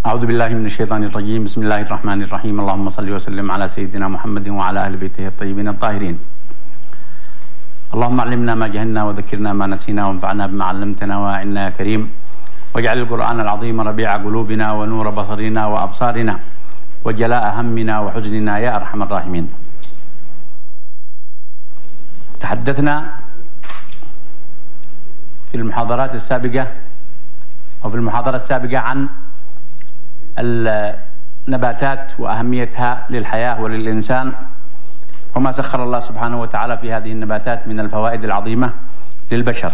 أعوذ بالله من الشيطان الرجيم. بسم الله الرحمن الرحيم. اللهم صل وسلم على سيدنا محمد وعلى أهل بيته الطيبين الطاهرين. اللهم علمنا ما جهلنا وذكرنا ما نسينا وانفعنا بما علمتنا وأعنا يا كريم، واجعل القرآن العظيم ربيع قلوبنا ونور بصرنا وأبصارنا وجلاء همنا وحزننا يا أرحم الراحمين. تحدثنا في المحاضرات السابقة أو في المحاضرة السابقة عن النباتات وأهميتها للحياة وللإنسان، وما سخر الله سبحانه وتعالى في هذه النباتات من الفوائد العظيمة للبشر.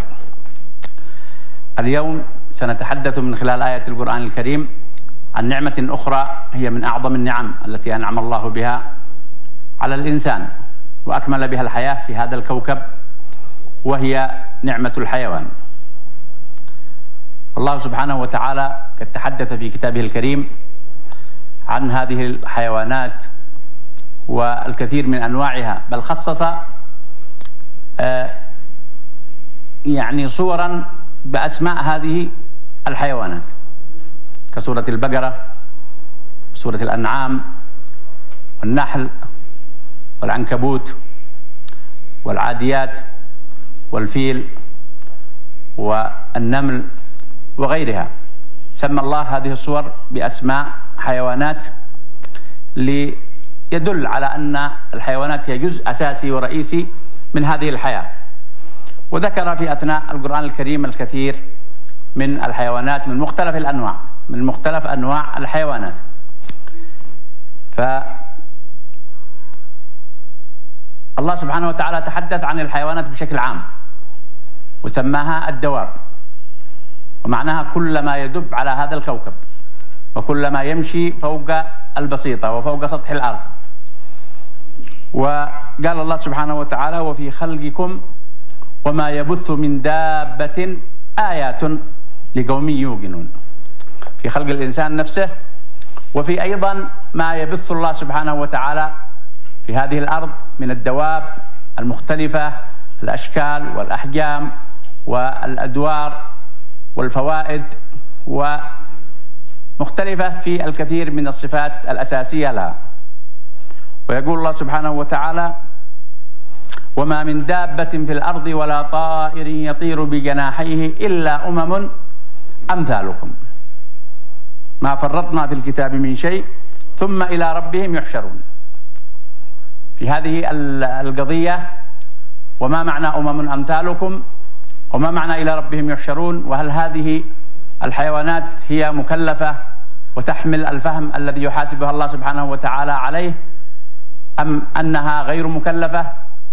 اليوم سنتحدث من خلال آية القرآن الكريم عن نعمة أخرى هي من أعظم النعم التي أنعم الله بها على الإنسان وأكمل بها الحياة في هذا الكوكب، وهي نعمة الحيوان. الله سبحانه وتعالى قد تحدث في كتابه الكريم عن هذه الحيوانات والكثير من أنواعها، بل خصص صورا بأسماء هذه الحيوانات كسورة البقرة، سورة الأنعام، والنحل، والعنكبوت، والعاديات، والفيل، والنمل، وغيرها. سمى الله هذه الصور بأسماء حيوانات ليدل على أن الحيوانات هي جزء أساسي ورئيسي من هذه الحياة. وذكر في أثناء القرآن الكريم الكثير من الحيوانات من مختلف الأنواع، من مختلف أنواع الحيوانات. فالله سبحانه وتعالى تحدث عن الحيوانات بشكل عام وسماها الدواب، ومعناها كل ما يدب على هذا الكوكب وكل ما يمشي فوق البسيطة وفوق سطح الأرض. وقال الله سبحانه وتعالى: وفي خلقكم وما يبث من دابة آيات لقوم يوقنون. في خلق الإنسان نفسه، وفي أيضا ما يبث الله سبحانه وتعالى في هذه الأرض من الدواب المختلفة، الأشكال والأحجام والأدوار والفوائد، ومختلفة في الكثير من الصفات الأساسية لها. ويقول الله سبحانه وتعالى: وما من دابة في الأرض ولا طائر يطير بجناحيه إلا أمم أمثالكم ما فرطنا في الكتاب من شيء ثم إلى ربهم يحشرون. في هذه القضية وما معنى أمم أمثالكم وما معنى إلى ربهم يحشرون، وهل هذه الحيوانات هي مكلفة وتحمل الفهم الذي يحاسبها الله سبحانه وتعالى عليه، أم أنها غير مكلفة؟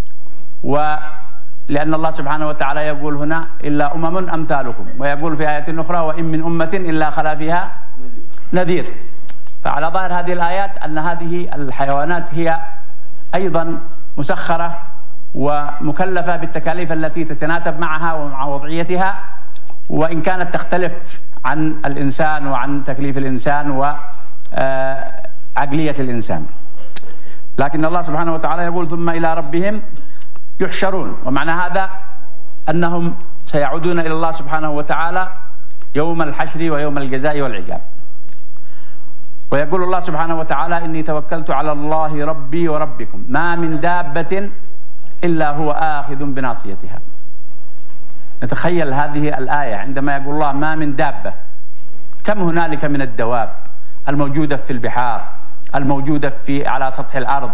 ولأن الله سبحانه وتعالى يقول هنا إلا أمم أمثالكم، ويقول في آية أخرى: وإن من أمة إلا خلا فيها نذير. فعلى ظاهر هذه الآيات أن هذه الحيوانات هي أيضا مسخرة ومكلفة بالتكاليف التي تتناسب معها ومع وضعيتها، وإن كانت تختلف عن الإنسان وعن تكليف الإنسان وعقلية الإنسان. لكن الله سبحانه وتعالى يقول: ثم إلى ربهم يحشرون، ومعنى هذا أنهم سيعودون إلى الله سبحانه وتعالى يوم الحشر ويوم الجزاء والعقاب. ويقول الله سبحانه وتعالى: إني توكلت على الله ربي وربكم ما من دابة إلا هو آخذ بناصيتها. نتخيل هذه الآية عندما يقول الله ما من دابة، كم هنالك من الدواب الموجودة في البحار، الموجودة على سطح الأرض،